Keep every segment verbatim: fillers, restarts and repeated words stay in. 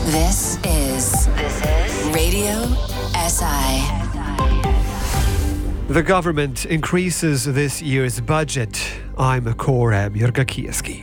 This is This is Radio S I. The government increases this year's budget. I'm Korab Yergakieski.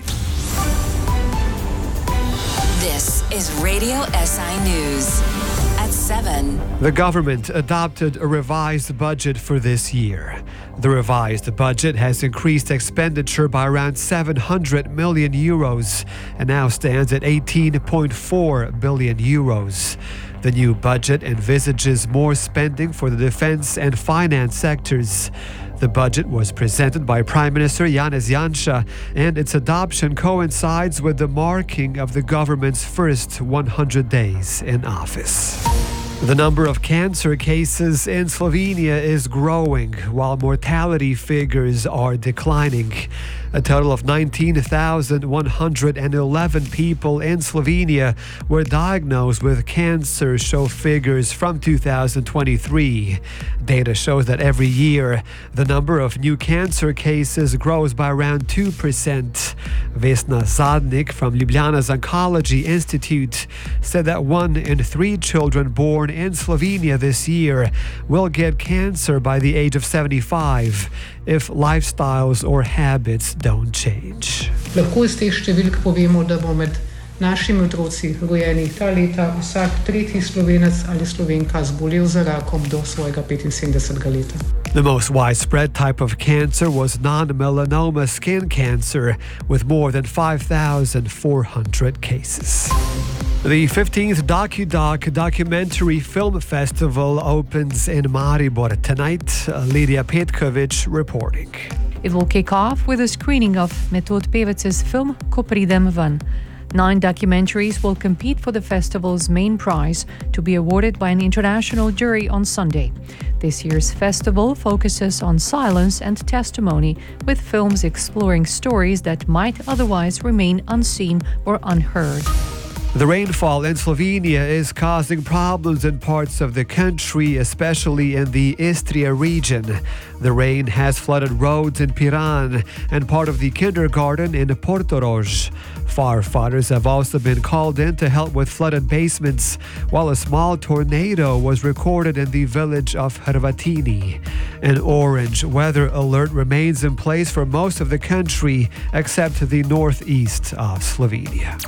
This is Radio S I News at seven. The government adopted a revised budget for this year. The revised budget has increased expenditure by around seven hundred million euros and now stands at eighteen point four billion euros. The new budget envisages more spending for the defense and finance sectors. The budget was presented by Prime Minister Janez Janša, and its adoption coincides with the marking of the government's first one hundred days in office. The number of cancer cases in Slovenia is growing, while mortality figures are declining. A total of nineteen thousand one hundred eleven people in Slovenia were diagnosed with cancer, show figures from two thousand twenty-three. Data shows that every year, the number of new cancer cases grows by around two percent. Vesna Zadnik from Ljubljana's Oncology Institute said that one in three children born in Slovenia this year will get cancer by the age of seventy-five if lifestyles or habits don't change. Lahko iz teh številk povemo, da bo med našimi otroci rojeni ta leta vsak tretji Slovenec ali Slovenka zbolel za rakom do svojega petinsedemdesetega leta. The most widespread type of cancer was non-melanoma skin cancer, with more than five thousand four hundred cases. The fifteenth DocuDoc Documentary Film Festival opens in Maribor tonight. Lydia Petkovic reporting. It will kick off with a screening of Metod Pevec's film Ko pridem ven. Nine documentaries will compete for the festival's main prize, to be awarded by an international jury on Sunday. This year's festival focuses on silence and testimony, with films exploring stories that might otherwise remain unseen or unheard. The rainfall in Slovenia is causing problems in parts of the country, especially in the Istria region. The rain has flooded roads in Piran and part of the kindergarten in Portorož. Firefighters have also been called in to help with flooded basements, while a small tornado was recorded in the village of Hrvatini. An orange weather alert remains in place for most of the country, except the northeast of Slovenia.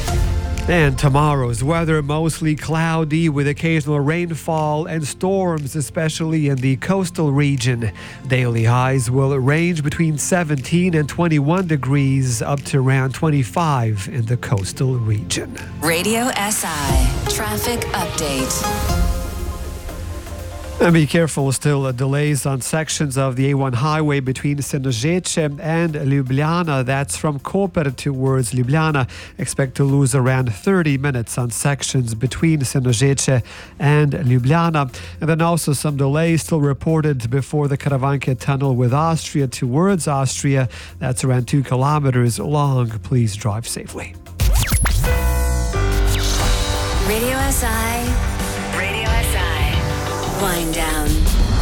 And tomorrow's weather, mostly cloudy with occasional rainfall and storms, especially in the coastal region. Daily highs will range between seventeen and twenty-one degrees, up to around twenty-five in the coastal region. Radio S I Traffic Update. And be careful, still uh, delays on sections of the A one highway between Senožeče and Ljubljana. That's from Koper towards Ljubljana. Expect to lose around thirty minutes on sections between Senožeče and Ljubljana. And then also some delays still reported before the Karavanke tunnel with Austria towards Austria. That's around two kilometers long. Please drive safely. Radio S I. Radio S I. Wind down.